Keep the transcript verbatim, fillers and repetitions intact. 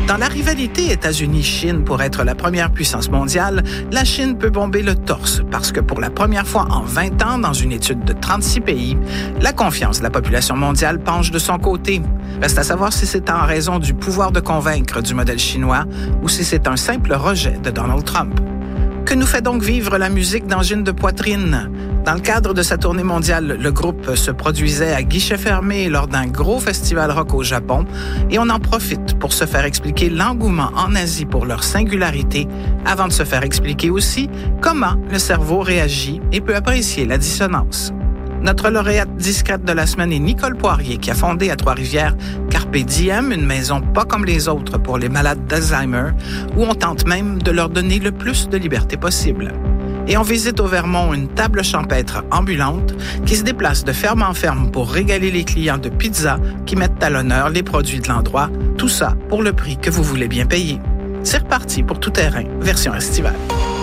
Dans la rivalité États-Unis-Chine pour être la première puissance mondiale, la Chine peut bomber le torse parce que pour la première fois en vingt ans, dans une étude de trente-six pays, la confiance de la population mondiale penche de son côté. Reste à savoir si c'est en raison du pouvoir de convaincre du modèle chinois ou si c'est un simple rejet de Donald Trump. Que nous fait donc vivre la musique d'Angine de poitrine? Dans le cadre de sa tournée mondiale, le groupe se produisait à guichet fermé lors d'un gros festival rock au Japon et on en profite pour se faire expliquer l'engouement en Asie pour leur singularité avant de se faire expliquer aussi comment le cerveau réagit et peut apprécier la dissonance. Notre lauréate discrète de la semaine est Nicole Poirier, qui a fondé à Trois-Rivières Carpe Diem, une maison pas comme les autres pour les malades d'Alzheimer, où on tente même de leur donner le plus de liberté possible. Et on visite au Vermont une table champêtre ambulante qui se déplace de ferme en ferme pour régaler les clients de pizza qui mettent à l'honneur les produits de l'endroit, tout ça pour le prix que vous voulez bien payer. C'est reparti pour Tout terrain, version estivale.